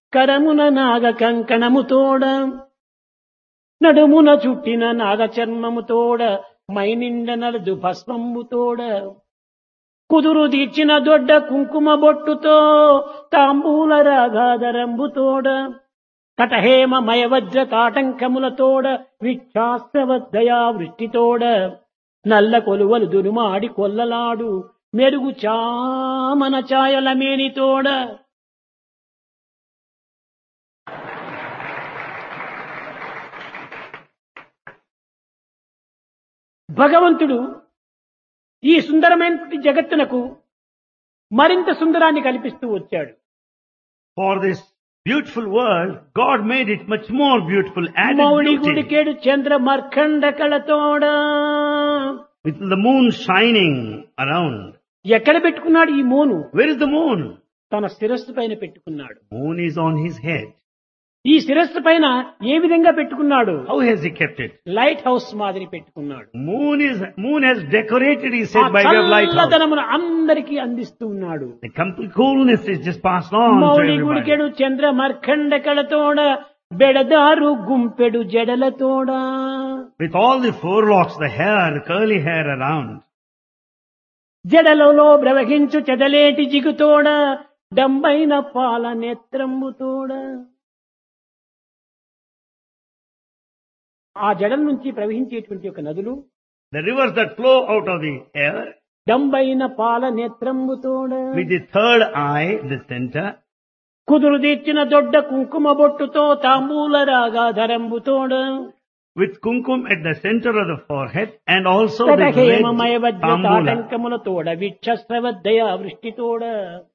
కరమున నాగ కంకణముతోడ నడుమున చుట్టిన నాగ చర్మముతోడ మైనిండ నలదు భస్మంబుతోడ కుదురు తీర్చిన దొడ్డ కుంకుమ బొట్టుతో తాంబూల రాగాధరంబుతోడ కటహేమ మయవజ్ర కాటంకములతోడ విక్షాస్త్రవద్దయా వృష్టితోడ నల్ల కొలువలు దురుమాడి కొల్లలాడు మెరుగు చామన ఛాయల మేనితోడ భగవంతుడు ఈ సుందరమైన జగత్తునకు మరింత సుందరాన్ని కల్పిస్తూ వచ్చాడు. For this beautiful world, God made it much more beautiful, added Mouli beauty. గుడికేడు Chandra మర్కండ కళతోడ With the moon shining around. ఎక్కడ పెట్టుకున్నాడు ఈ Monu? Where is the moon? తన శిరస్సు పైన పెట్టుకున్నాడు. Moon is on his head. ఈ శిరస్సు పైన ఏ విధంగా పెట్టుకున్నాడు? How has he kept it? Light house మాదిరి పెట్టుకున్నాడు. Moon has decorated, he said, by way of lighthouse. చల్లదనమును అందరికీ అందిస్తూ ఉన్నాడు. The complete coolness is just passed on to Mouli everybody. గుడికెడు Chandra మర్కండ కళతోడ బెడదారు గుంపెడు జడలతోడ With all the forelocks, the hair, the curly hair around. జడలలో ప్రవహించు చెదలేటి జిగుతోడ డంబైన పాల నేత్రంబుతోడ ఆ జడల నుంచి ప్రవహించేటువంటి ఒక నదులు The rivers that flow out of the air. డంబైన పాల నేత్రంబుతోడ With the third eye, the center. కుదురు తీర్చిన దొడ్డ కుంకుమ బొట్టుతో తాంబూల రాగాధరంబుతోడ With kumkum at the center of the forehead and also the కటహేమమయ red Vajra tambula. కాటంకములతోడ విక్షస్రవద్దయ వృష్టితోడ